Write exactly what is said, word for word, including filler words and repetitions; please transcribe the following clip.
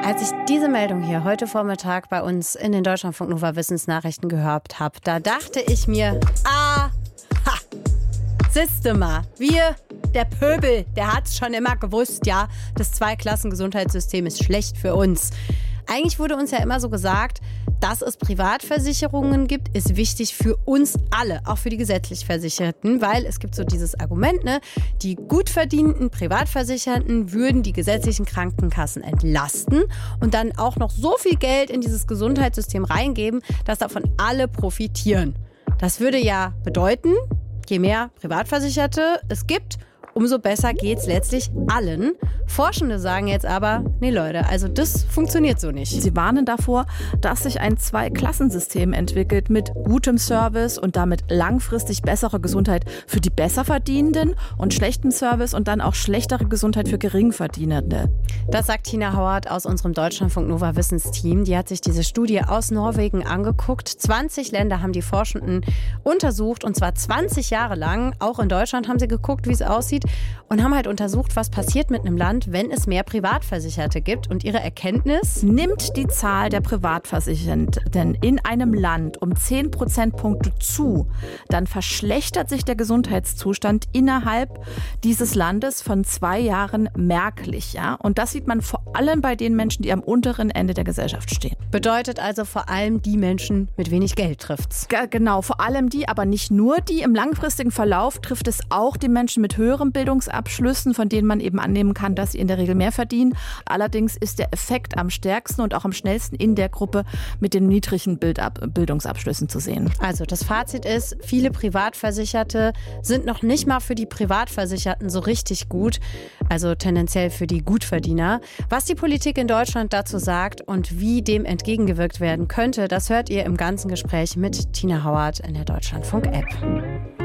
Als ich diese Meldung hier heute Vormittag bei uns in den Deutschlandfunk Nova Wissensnachrichten gehört habe, da dachte ich mir, ah, ha, siehste mal, wir, der Pöbel, der hat's schon immer gewusst, ja, das Zweiklassen-Gesundheitssystem ist schlecht für uns. Eigentlich wurde uns ja immer so gesagt, dass es Privatversicherungen gibt, ist wichtig für uns alle, auch für die gesetzlich Versicherten, weil es gibt so dieses Argument, ne, die gut verdienten Privatversicherten würden die gesetzlichen Krankenkassen entlasten und dann auch noch so viel Geld in dieses Gesundheitssystem reingeben, dass davon alle profitieren. Das würde ja bedeuten, je mehr Privatversicherte es gibt, umso besser geht's letztlich allen. Forschende sagen jetzt aber, nee Leute, also das funktioniert so nicht. Sie warnen davor, dass sich ein Zweiklassensystem entwickelt mit gutem Service und damit langfristig bessere Gesundheit für die Besserverdienenden und schlechtem Service und dann auch schlechtere Gesundheit für Geringverdienende. Das sagt Tina Hauert aus unserem Deutschlandfunk Nova Wissensteam. Die hat sich diese Studie aus Norwegen angeguckt. zwanzig Länder haben die Forschenden untersucht und zwar zwanzig Jahre lang. Auch in Deutschland haben sie geguckt, wie es aussieht. Und haben halt untersucht, was passiert mit einem Land, wenn es mehr Privatversicherte gibt. Und ihre Erkenntnis? Nimmt die Zahl der Privatversicherten in einem Land um zehn Prozentpunkte zu, dann verschlechtert sich der Gesundheitszustand innerhalb dieses Landes von zwei Jahren merklich. Ja? Und das sieht man vor allem bei den Menschen, die am unteren Ende der Gesellschaft stehen. Bedeutet also vor allem die Menschen mit wenig Geld trifft's. G- genau, vor allem die, aber nicht nur die. Im langfristigen Verlauf trifft es auch die Menschen mit höherem Bildungsabschlüssen, von denen man eben annehmen kann, dass sie in der Regel mehr verdienen. Allerdings ist der Effekt am stärksten und auch am schnellsten in der Gruppe mit den niedrigen Bildab- Bildungsabschlüssen zu sehen. Also das Fazit ist, viele Privatversicherte sind noch nicht mal für die Privatversicherten so richtig gut, also tendenziell für die Gutverdiener. Was die Politik in Deutschland dazu sagt und wie dem entgegengewirkt werden könnte, das hört ihr im ganzen Gespräch mit Tina Hauert in der Deutschlandfunk-App.